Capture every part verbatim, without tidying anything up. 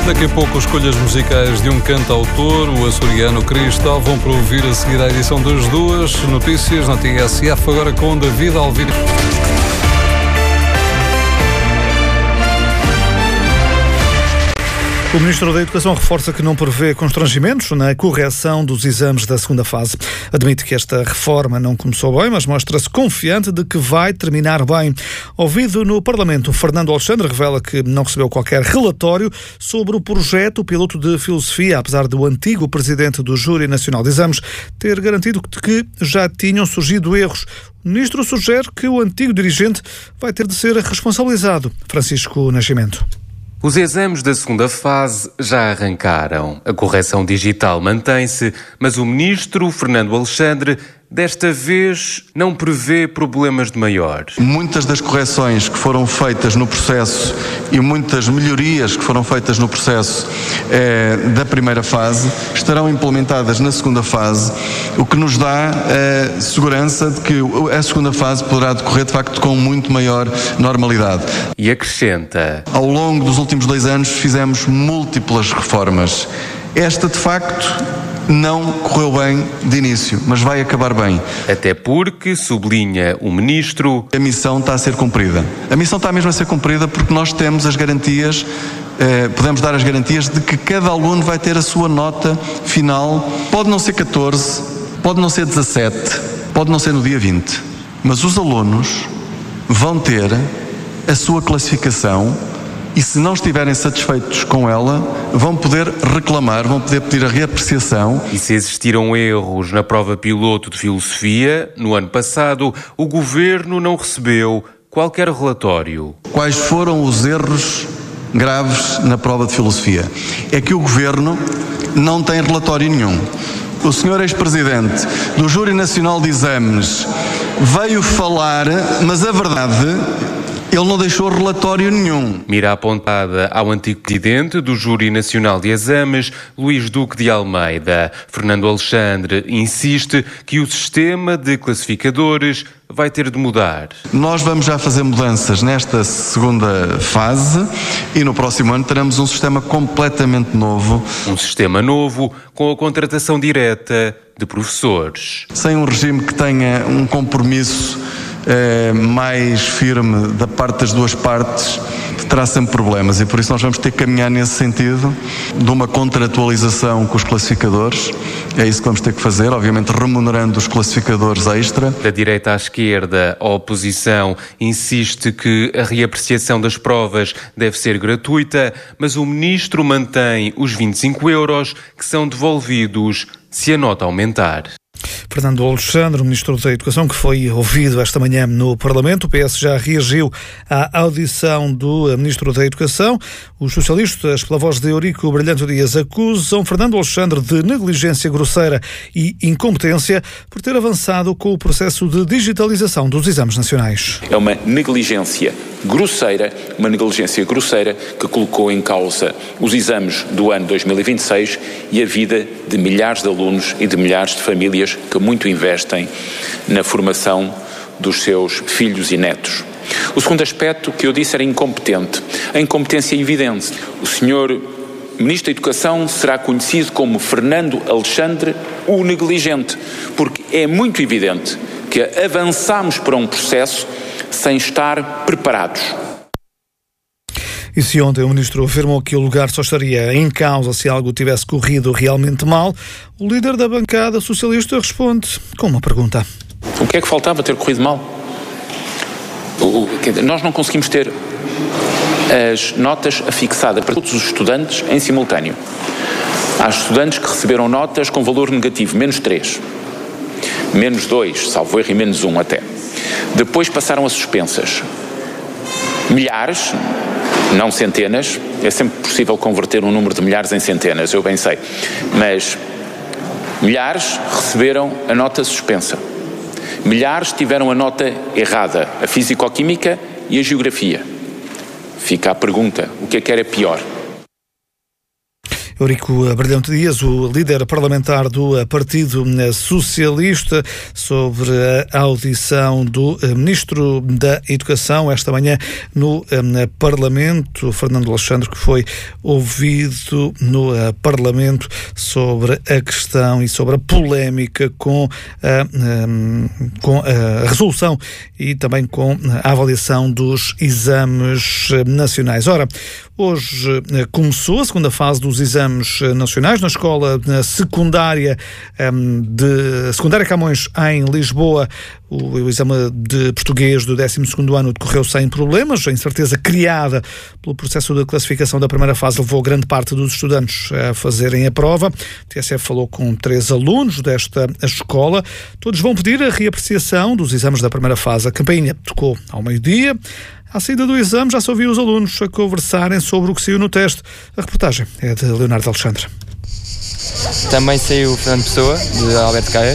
Daqui a pouco, escolhas musicais de um cantautor, o açoriano Cristóvão, para ouvir a seguir a edição das duas notícias na T S F, agora com David Alvim. O Ministro da Educação reforça que não prevê constrangimentos na correção dos exames da segunda fase. Admite que esta reforma não começou bem, mas mostra-se confiante de que vai terminar bem. Ouvido no Parlamento, Fernando Alexandre revela que não recebeu qualquer relatório sobre o projeto piloto de filosofia, apesar do antigo presidente do Júri Nacional de Exames ter garantido que já tinham surgido erros. O Ministro sugere que o antigo dirigente vai ter de ser responsabilizado. Francisco Nascimento. Os exames da segunda fase já arrancaram. A correção digital mantém-se, mas o ministro Fernando Alexandre desta vez não prevê problemas de maior. Muitas das correções que foram feitas no processo e muitas melhorias que foram feitas no processo eh, da primeira fase estarão implementadas na segunda fase, o que nos dá a segurança de que a segunda fase poderá decorrer de facto com muito maior normalidade. E acrescenta: ao longo dos últimos dois anos fizemos múltiplas reformas. Esta de facto não correu bem de início, mas vai acabar bem. Até porque, sublinha o ministro, a missão está a ser cumprida. A missão está mesmo a ser cumprida porque nós temos as garantias, eh, podemos dar as garantias de que cada aluno vai ter a sua nota final. Pode não ser catorze, pode não ser dezassete, pode não ser no dia vinte, mas os alunos vão ter a sua classificação. E se não estiverem satisfeitos com ela, vão poder reclamar, vão poder pedir a reapreciação. E se existiram erros na prova piloto de filosofia, no ano passado, o Governo não recebeu qualquer relatório. Quais foram os erros graves na prova de filosofia? É que o Governo não tem relatório nenhum. O senhor ex-presidente do Júri Nacional de Exames veio falar, mas a verdade... ele não deixou relatório nenhum. Mira apontada ao antigo presidente do Júri Nacional de Exames, Luís Duque de Almeida. Fernando Alexandre insiste que o sistema de classificadores vai ter de mudar. Nós vamos já fazer mudanças nesta segunda fase e no próximo ano teremos um sistema completamente novo. Um sistema novo com a contratação direta de professores. Sem um regime que tenha um compromisso Eh, mais firme da parte das duas partes, terá sempre problemas, e por isso nós vamos ter que caminhar nesse sentido de uma contratualização com os classificadores. É isso que vamos ter que fazer, obviamente remunerando os classificadores extra. Da direita à esquerda, a oposição insiste que a reapreciação das provas deve ser gratuita, mas o ministro mantém os vinte e cinco euros que são devolvidos se a nota aumentar. Fernando Alexandre, o Ministro da Educação, que foi ouvido esta manhã no Parlamento. O P S já reagiu à audição do Ministro da Educação. Os socialistas, pela voz de Eurico Brilhante Dias, acusam Fernando Alexandre de negligência grosseira e incompetência por ter avançado com o processo de digitalização dos exames nacionais. É uma negligência grosseira, uma negligência grosseira que colocou em causa os exames do ano dois mil e vinte e seis e a vida de milhares de alunos e de milhares de famílias que muito investem na formação dos seus filhos e netos. O segundo aspecto que eu disse era incompetente. A incompetência é evidente. O senhor Ministro da Educação será conhecido como Fernando Alexandre o negligente, porque é muito evidente que avançamos para um processo sem estar preparados. E se ontem o Ministro afirmou que o lugar só estaria em causa se algo tivesse corrido realmente mal, o líder da bancada socialista responde com uma pergunta. O que é que faltava ter corrido mal? O, o, nós não conseguimos ter as notas afixadas para todos os estudantes em simultâneo. Há estudantes que receberam notas com valor negativo, menos três, menos dois, salvo erro, e menos um até. Depois passaram a suspensas. Milhares, não centenas, é sempre possível converter um número de milhares em centenas, eu bem sei, mas milhares receberam a nota suspensa. Milhares tiveram a nota errada, a físico-química e a geografia. Fica a pergunta, o que é que era pior? Eurico Brilhante Dias, o líder parlamentar do Partido Socialista, sobre a audição do Ministro da Educação esta manhã no Parlamento, Fernando Alexandre, que foi ouvido no Parlamento sobre a questão e sobre a polémica com a, com a resolução e também com a avaliação dos exames nacionais. Ora, hoje começou a segunda fase dos exames nacionais na escola secundária de secundária Camões, em Lisboa. O, o exame de português do décimo segundo ano decorreu sem problemas. A incerteza criada pelo processo de classificação da primeira fase levou grande parte dos estudantes a fazerem a prova. O T S F falou com três alunos desta escola. Todos vão pedir a reapreciação dos exames da primeira fase. A campainha tocou ao meio-dia. À saída do exame já se ouviu os alunos a conversarem sobre o que saiu no teste. A reportagem é de Leonardo Alexandre. Também saiu Fernando Pessoa, de Alberto Caer.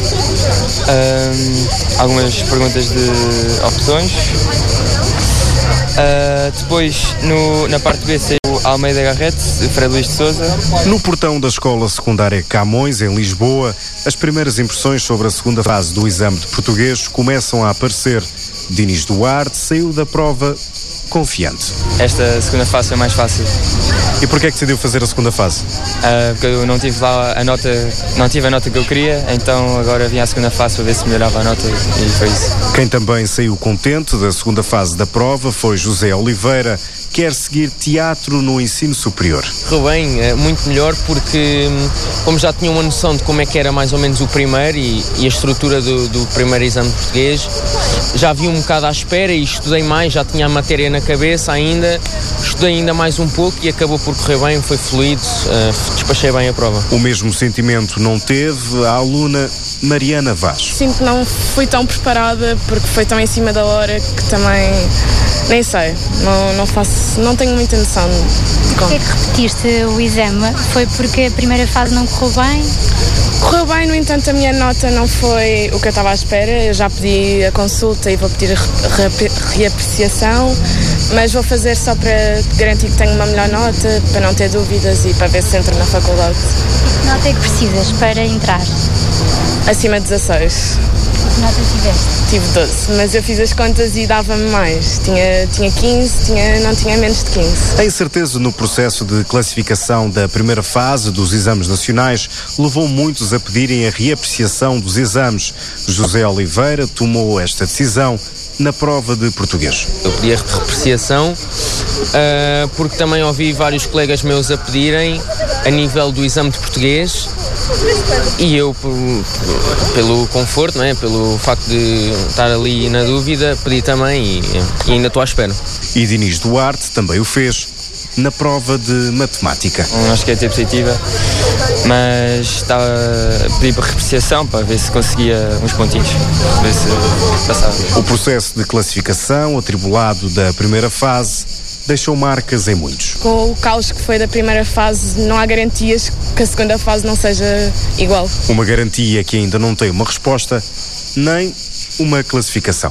Um, algumas perguntas de opções. Uh, depois, no, na parte B, saiu Almeida Garrete, de Fred Luís de Sousa. No portão da escola secundária Camões, em Lisboa, as primeiras impressões sobre a segunda fase do exame de português começam a aparecer. Dinis Duarte saiu da prova confiante. Esta segunda fase foi mais fácil. E porquê é que decidiu fazer a segunda fase? Uh, porque eu não tive lá a nota, não tive a nota que eu queria, então agora vim à segunda fase para ver se melhorava a nota e foi isso. Quem também saiu contente da segunda fase da prova foi José Oliveira. Quer seguir teatro no ensino superior. Correu bem, muito melhor, porque como já tinha uma noção de como é que era mais ou menos o primeiro e, e a estrutura do, do primeiro exame de português, já vi um bocado à espera e estudei mais, já tinha a matéria na cabeça ainda, estudei ainda mais um pouco e acabou por correr bem, foi fluido, uh, despachei bem a prova. O mesmo sentimento não teve a aluna Mariana Vaz. Sinto que não fui tão preparada porque foi tão em cima da hora que também nem sei, não, não faço, não tenho muita noção de como. Porquê que repetiste o exame? Foi porque a primeira fase não correu bem? Correu bem, no entanto a minha nota não foi o que eu estava à espera. Eu já pedi a consulta e vou pedir a re- reapreciação, mas vou fazer só para garantir que tenho uma melhor nota, para não ter dúvidas e para ver se entro na faculdade. E que nota é que precisas para entrar? Acima de dezasseis. Que nota tiveste? Tive doze, mas eu fiz as contas e dava-me mais. Tinha, tinha quinze, tinha, não tinha menos de quinze. A incerteza no processo de classificação da primeira fase dos exames nacionais levou muitos a pedirem a reapreciação dos exames. José Oliveira tomou esta decisão na prova de português. Eu pedi a reapreciação uh, porque também ouvi vários colegas meus a pedirem a nível do exame de português. E eu, por, pelo conforto, não é? Pelo facto de estar ali na dúvida, pedi também e, e ainda estou à espera. E Dinis Duarte também o fez na prova de matemática. Acho que é ter positiva, mas estava a pedir para reapreciação para ver se conseguia uns pontinhos, para ver se passava. O processo de classificação atribulado da primeira fase deixou marcas em muitos. Com o caos que foi da primeira fase, não há garantias que a segunda fase não seja igual. Uma garantia que ainda não tem uma resposta, nem uma classificação.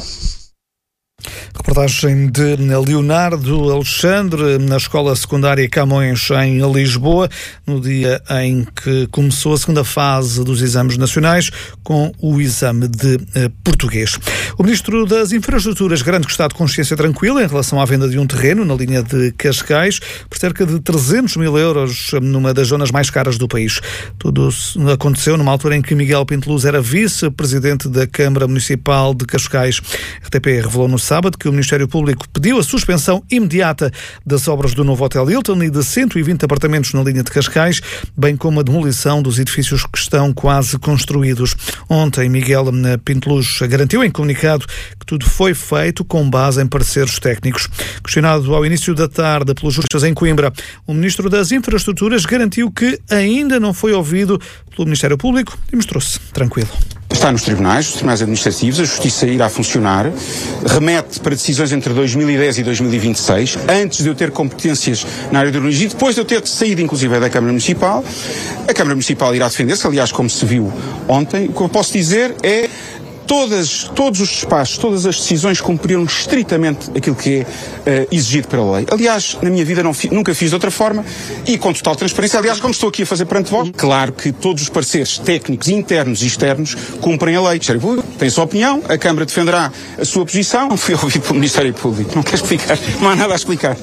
Reportagem de Leonardo Alexandre, na escola secundária Camões, em Lisboa, no dia em que começou a segunda fase dos exames nacionais, com o exame de eh, português. O Ministro das Infraestruturas garante que está de consciência tranquila em relação à venda de um terreno na linha de Cascais, por cerca de trezentos mil euros, numa das zonas mais caras do país. Tudo aconteceu numa altura em que Miguel Pinteluz era vice-presidente da Câmara Municipal de Cascais. A R T P revelou no sábado que o Ministério Público pediu a suspensão imediata das obras do novo Hotel Hilton e de cento e vinte apartamentos na linha de Cascais, bem como a demolição dos edifícios que estão quase construídos. Ontem, Miguel Pinteluz garantiu em comunicado que tudo foi feito com base em pareceres técnicos. Questionado ao início da tarde pelos juristas em Coimbra, o Ministro das Infraestruturas garantiu que ainda não foi ouvido pelo Ministério Público e mostrou-se tranquilo. Está nos tribunais, os tribunais administrativos, a justiça irá funcionar, remete para decisões entre dois mil e dez e dois mil e vinte e seis, antes de eu ter competências na área de urbanismo, depois de eu ter saído inclusive da Câmara Municipal. A Câmara Municipal irá defender-se, aliás, como se viu ontem. O que eu posso dizer é todas, todos os despachos, todas as decisões cumpriram estritamente aquilo que é uh, exigido pela lei. Aliás, na minha vida não fi, nunca fiz de outra forma e com total transparência. Aliás, como estou aqui a fazer perante vós, claro que todos os pareceres técnicos, internos e externos cumprem a lei. O Ministério Público tem a sua opinião, a Câmara defenderá a sua posição. Não fui ouvido pelo Ministério Público, não quero explicar, não há nada a explicar.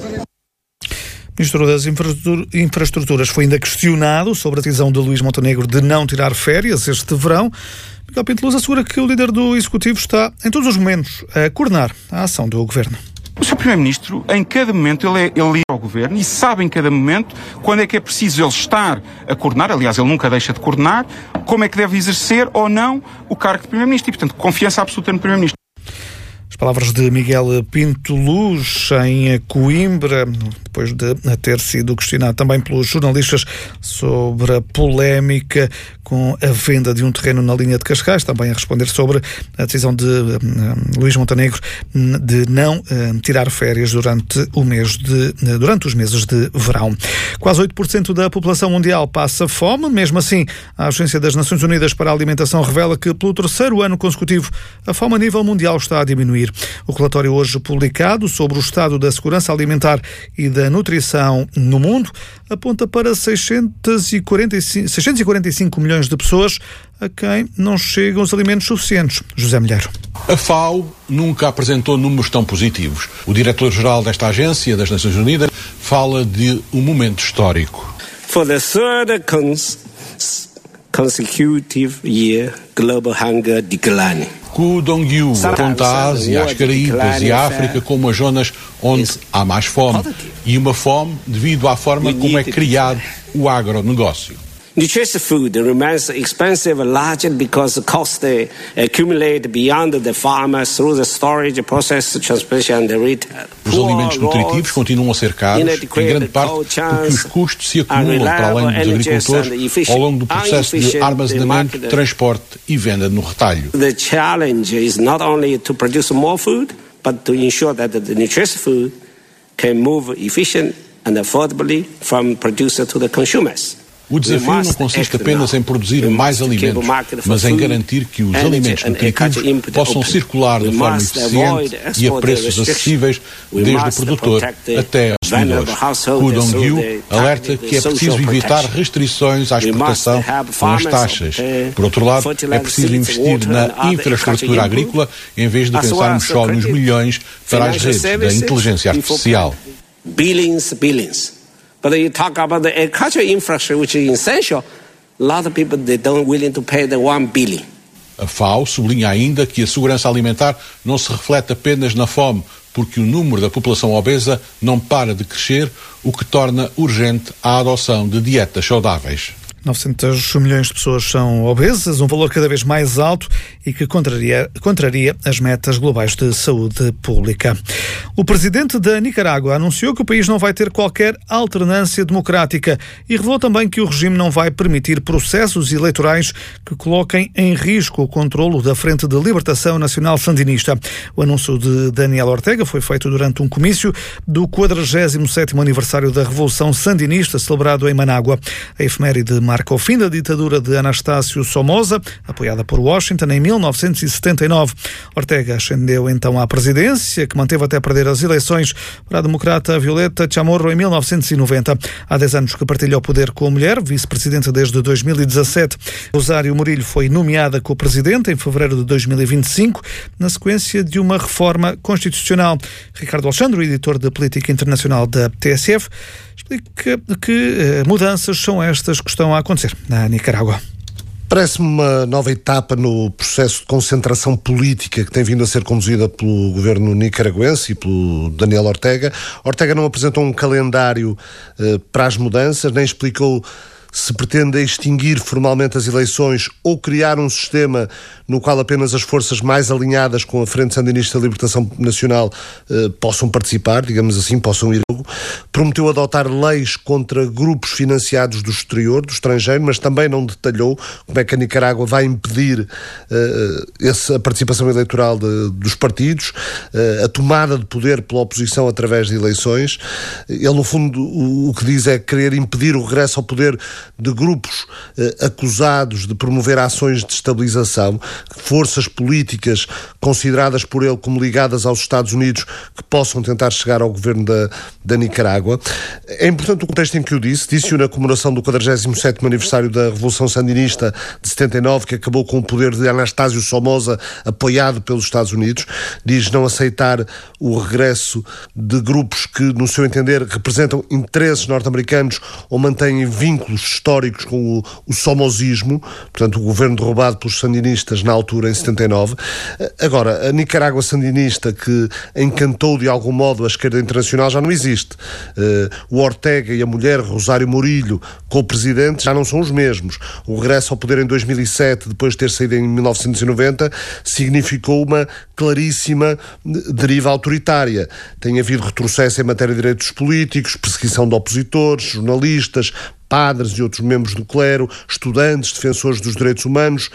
O Ministro das Infraestruturas foi ainda questionado sobre a decisão de Luís Montenegro de não tirar férias este verão. Miguel Pinto Luz assegura que o líder do Executivo está, em todos os momentos, a coordenar a ação do Governo. O senhor Primeiro-Ministro, em cada momento, ele é, ele é ao Governo e sabe em cada momento quando é que é preciso ele estar a coordenar, aliás, ele nunca deixa de coordenar, como é que deve exercer ou não o cargo de Primeiro-Ministro e, portanto, confiança absoluta no Primeiro-Ministro. As palavras de Miguel Pinto Luz em Coimbra, depois de ter sido questionado também pelos jornalistas sobre a polémica com a venda de um terreno na linha de Cascais, também a responder sobre a decisão de um, Luís Montenegro de não um, tirar férias durante, o mês de, durante os meses de verão. Quase oito por cento da população mundial passa fome. Mesmo assim, a Agência das Nações Unidas para a Alimentação revela que, pelo terceiro ano consecutivo, a fome a nível mundial está a diminuir. O relatório hoje publicado sobre o estado da segurança alimentar e da nutrição no mundo aponta para seiscentos e quarenta e cinco milhões de pessoas a quem não chegam os alimentos suficientes. José Milheiro. A FAO nunca apresentou números tão positivos. O diretor-geral desta agência das Nações Unidas fala de um momento histórico. For the third cons- consecutive year, global hunger declining. Ku Dong-yu aponta a Ásia, as Caraíbas e a África como as zonas onde há mais fome. E uma fome devido à forma como é criado o agronegócio. Nutritious food remains expensive largely because the costs accumulate beyond the farmers through the storage, process, transportation and retail. Os alimentos nutritivos continuam a ser caros, em grande parte porque os custos se acumulam para além dos agricultores ao longo do processo de armazenamento, transporte e venda no retalho. The challenge is not only to produce more food, but to ensure that the nutritious food can move efficiently and affordably from producer to the consumers. O desafio não consiste apenas em produzir mais alimentos, mas em garantir que os alimentos nutritivos possam circular de forma eficiente e a preços acessíveis, desde o produtor até aos consumidores. Ku Dong-yu alerta que é preciso evitar restrições à exportação com as taxas. Por outro lado, é preciso investir na infraestrutura agrícola em vez de pensarmos só nos milhões para as redes da inteligência artificial. Billions, billions. But you talk about the agricultural infrastructure, which is essential, a lot of people, they don't willing to pay the one billion. A FAO sublinha ainda que a segurança alimentar não se reflete apenas na fome, porque o número da população obesa não para de crescer, o que torna urgente a adoção de dietas saudáveis. novecentos milhões de pessoas são obesas, um valor cada vez mais alto e que contraria, contraria as metas globais de saúde pública. O presidente da Nicarágua anunciou que o país não vai ter qualquer alternância democrática e revelou também que o regime não vai permitir processos eleitorais que coloquem em risco o controlo da Frente de Libertação Nacional Sandinista. O anúncio de Daniel Ortega foi feito durante um comício do quadragésimo sétimo aniversário da Revolução Sandinista, celebrado em Manágua. A efeméride marca o fim da ditadura de Anastácio Somoza, apoiada por Washington, em mil novecentos e setenta e nove. Ortega ascendeu então à presidência, que manteve até perder as eleições para a democrata Violeta Chamorro em mil novecentos e noventa. Há dez anos que partilha o poder com a mulher, vice-presidente desde dois mil e dezassete. Rosário Murilho foi nomeada co-presidente em fevereiro de dois mil e vinte e cinco, na sequência de uma reforma constitucional. Ricardo Alexandre, editor de Política Internacional da T S F, explica que eh, mudanças são estas que estão a acontecer na Nicarágua. Parece-me uma nova etapa no processo de concentração política que tem vindo a ser conduzida pelo governo nicaragüense e pelo Daniel Ortega. Ortega não apresentou um calendário eh, para as mudanças, nem explicou se pretende extinguir formalmente as eleições ou criar um sistema no qual apenas as forças mais alinhadas com a Frente Sandinista de Libertação Nacional eh, possam participar, digamos assim, possam ir. Prometeu adotar leis contra grupos financiados do exterior, do estrangeiro, mas também não detalhou como é que a Nicarágua vai impedir uh, essa participação eleitoral de, dos partidos, uh, a tomada de poder pela oposição através de eleições. Ele, no fundo, o, o que diz é querer impedir o regresso ao poder de grupos eh, acusados de promover ações de destabilização, forças políticas consideradas por ele como ligadas aos Estados Unidos que possam tentar chegar ao governo da, da Nicarágua. É importante o contexto em que o disse, disse-o na comemoração do quadragésimo sétimo aniversário da Revolução Sandinista de setenta e nove, que acabou com o poder de Anastácio Somoza, apoiado pelos Estados Unidos. Diz não aceitar o regresso de grupos que, no seu entender, representam interesses norte-americanos ou mantêm vínculos históricos com o, o somozismo, portanto, o governo derrubado pelos sandinistas na altura, em setenta e nove. Agora, a Nicarágua sandinista, que encantou de algum modo a esquerda internacional, já não existe. Uh, o Ortega e a mulher, Rosário Murilho, co-presidente, já não são os mesmos. O regresso ao poder em dois mil e sete, depois de ter saído em mil novecentos e noventa, significou uma claríssima deriva autoritária. Tem havido retrocesso em matéria de direitos políticos, perseguição de opositores, jornalistas, padres e outros membros do clero, estudantes, defensores dos direitos humanos.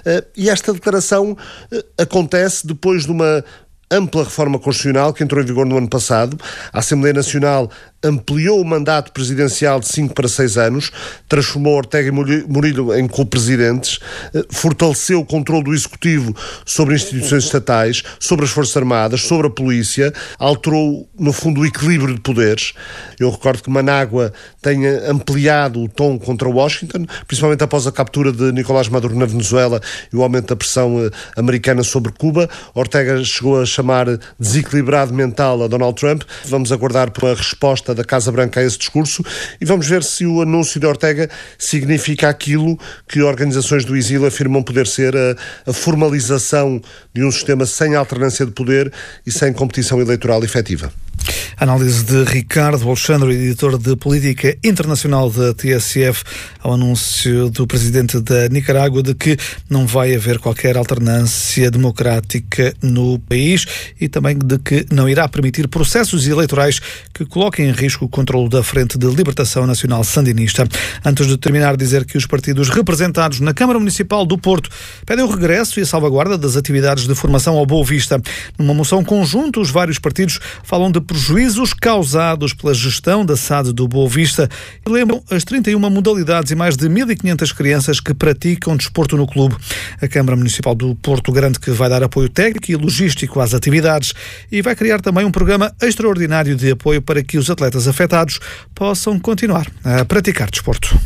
E esta declaração acontece depois de uma ampla reforma constitucional que entrou em vigor no ano passado. A Assembleia Nacional ampliou o mandato presidencial de cinco para seis anos, transformou Ortega e Murilho em co-presidentes, fortaleceu o controle do Executivo sobre instituições estatais, sobre as Forças Armadas, sobre a Polícia, alterou, no fundo, o equilíbrio de poderes. Eu recordo que Managua tenha ampliado o tom contra Washington, principalmente após a captura de Nicolás Maduro na Venezuela e o aumento da pressão americana sobre Cuba. Ortega chegou a chamar desequilibrado mental a Donald Trump. Vamos aguardar pela resposta da Casa Branca a esse discurso e vamos ver se o anúncio de Ortega significa aquilo que organizações do exílio afirmam poder ser a, a formalização de um sistema sem alternância de poder e sem competição eleitoral efetiva. Análise de Ricardo Alexandre, editor de Política Internacional da T S F, ao anúncio do presidente da Nicarágua de que não vai haver qualquer alternância democrática no país e também de que não irá permitir processos eleitorais que coloquem em risco o controle da Frente de Libertação Nacional Sandinista. Antes de terminar, dizer que os partidos representados na Câmara Municipal do Porto pedem o regresso e a salvaguarda das atividades de formação ao Boa Vista. Numa moção conjunta, os vários partidos falam de prejuízos causados pela gestão da S A D do Boa Vista e lembram as trinta e uma modalidades e mais de mil e quinhentas crianças que praticam desporto no clube. A Câmara Municipal do Porto garante que vai dar apoio técnico e logístico às atividades e vai criar também um programa extraordinário de apoio para que os atletas afetados possam continuar a praticar desporto.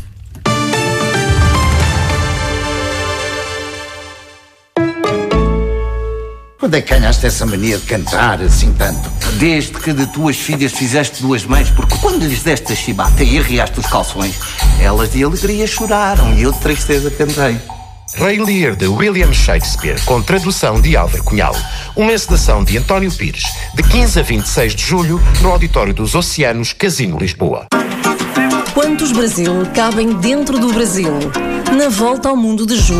Quando é que ganhaste essa mania de cantar assim tanto? Desde que de tuas filhas fizeste duas mães, porque quando lhes deste a chibata e arriaste os calções, elas de alegria choraram e eu de tristeza cantei. Rei Lear, de William Shakespeare, com tradução de Álvaro Cunhal. Uma encenação de António Pires, de quinze a vinte e seis de julho, no Auditório dos Oceanos, Casino Lisboa. Quantos Brasil cabem dentro do Brasil? Na volta ao mundo de julho.